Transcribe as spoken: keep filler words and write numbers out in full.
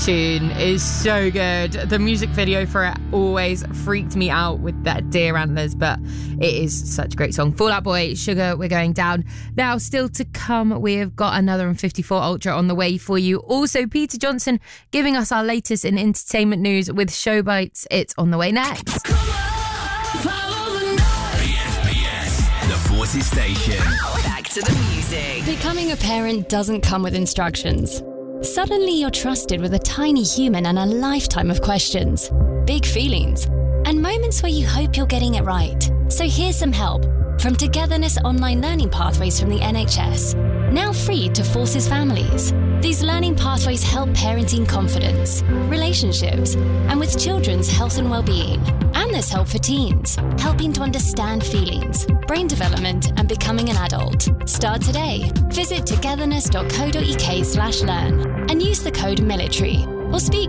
Tune is so good. The music video for it always freaked me out with that deer antlers, but it is such a great song. Fall Out Boy, Sugar, We're Going Down. Now, still to come, we have got another M fifty-four Ultra on the way for you. Also, Peter Johnson giving us our latest in entertainment news with Show Bites. It's on the way next. Come on, follow the noise. B S B S, the Forces Station. Back to the music. Becoming a parent doesn't come with instructions. Suddenly you're trusted with a tiny human and a lifetime of questions, big feelings, and moments where you hope you're getting it right. So here's some help from Togetherness Online Learning Pathways from the N H S, now free to Forces families. These learning pathways help parenting confidence, relationships, and with children's health and well-being. And there's help for teens, helping to understand feelings, brain development, and becoming an adult. Start today. Visit togetherness dot co dot uk slash learn and use the code military or speak